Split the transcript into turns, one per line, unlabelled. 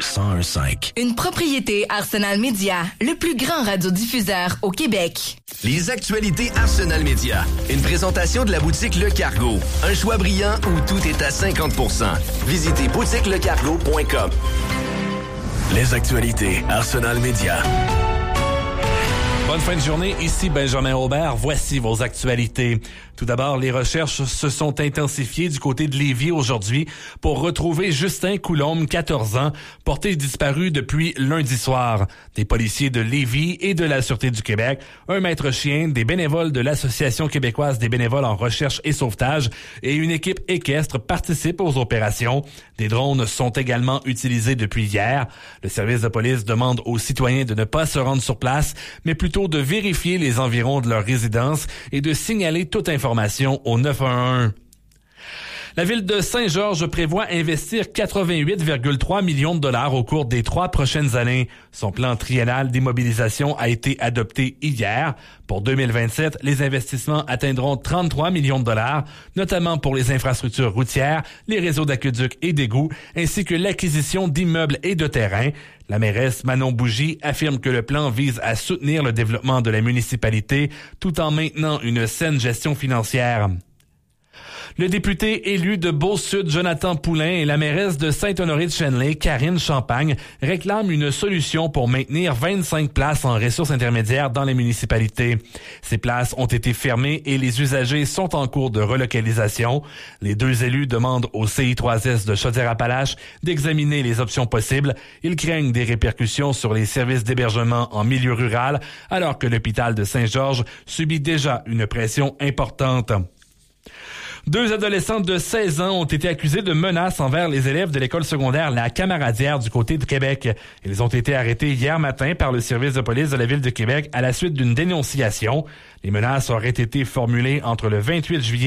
1015.
Une propriété Arsenal Média, le plus grand radiodiffuseur au Québec.
Les actualités Arsenal Média. Une présentation de la boutique Le Cargo. Un choix brillant où tout est à 50%. Visitez boutiquelecargo.com.
Les actualités Arsenal Média.
Bonne fin de journée, ici Benjamin Aubert. Voici vos actualités. Tout d'abord, les recherches se sont intensifiées du côté de Lévis aujourd'hui pour retrouver Justin Coulombe, 14 ans, porté disparu depuis lundi soir. Des policiers de Lévis et de la Sûreté du Québec, un maître chien, des bénévoles de l'Association québécoise des bénévoles en recherche et sauvetage et une équipe équestre participent aux opérations. Des drones sont également utilisés depuis hier. Le service de police demande aux citoyens de ne pas se rendre sur place, mais plutôt de vérifier les environs de leur résidence et de signaler toute information au 911. La ville de Saint-Georges prévoit investir 88,3 millions de dollars au cours des 3 prochaines années. Son plan triennal d'immobilisation a été adopté hier. Pour 2027, les investissements atteindront 33 millions de dollars, notamment pour les infrastructures routières, les réseaux d'aqueducs et d'égouts, ainsi que l'acquisition d'immeubles et de terrains. La mairesse Manon Bougie affirme que le plan vise à soutenir le développement de la municipalité tout en maintenant une saine gestion financière. Le député élu de Beau-Sud, Jonathan Poulain, et la mairesse de Saint-Honoré-de-Chenley, Karine Champagne, réclament une solution pour maintenir 25 places en ressources intermédiaires dans les municipalités. Ces places ont été fermées et les usagers sont en cours de relocalisation. Les deux élus demandent au CI3S de Chaudière-Appalaches d'examiner les options possibles. Ils craignent des répercussions sur les services d'hébergement en milieu rural, alors que l'hôpital de Saint-Georges subit déjà une pression importante. 2 adolescents de 16 ans ont été accusés de menaces envers les élèves de l'école secondaire La Camaradière du côté de Québec. Ils ont été arrêtés hier matin par le service de police de la ville de Québec à la suite d'une dénonciation. Les menaces auraient été formulées entre le 28 juillet